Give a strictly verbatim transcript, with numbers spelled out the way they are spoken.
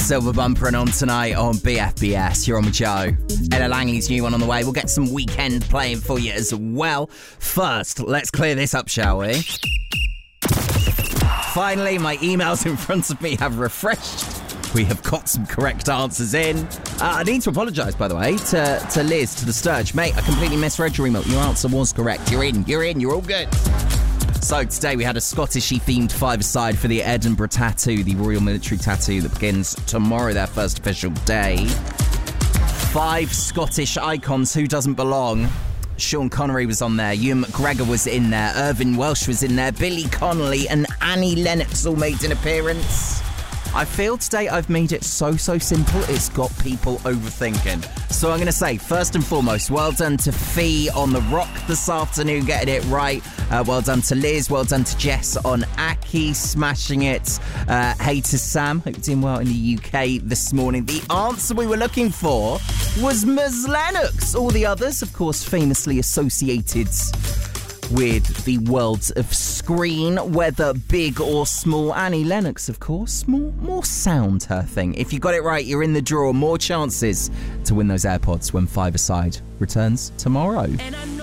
Silver bumpering on tonight on B F B S. You're on with Joe. Ella Langley's new one on the way. We'll get some weekend playing for you as well. First, let's clear this up, shall we? Finally, my emails in front of me have refreshed. We have got some correct answers in. Uh, I need to apologise, by the way, to, to Liz, to the Sturge. Mate, I completely misread your email. Your answer was correct. You're in, you're in, you're all good. So today we had a Scottish-y themed five-a-side for the Edinburgh Tattoo, the Royal Military Tattoo that begins tomorrow, their first official day. Five Scottish icons, who doesn't belong? Sean Connery was on there, Ewan McGregor was in there, Irvine Welsh was in there, Billy Connolly and Annie Lennox all made an appearance. I feel today I've made it so, so simple, it's got people overthinking. So I'm going to say, first and foremost, well done to Fee on the rock this afternoon, getting it right. Uh, well done to Liz, well done to Jess on Aki, smashing it. Uh, hey to Sam, hope you're doing well in the U K this morning. The answer we were looking for was Miz Lennox. All the others, of course, famously associated with the world of screen, whether big or small. Annie Lennox, of course, more more sound her thing. If you got it right, you're in the draw. More chances to win those AirPods when Five-a-Side returns tomorrow. And I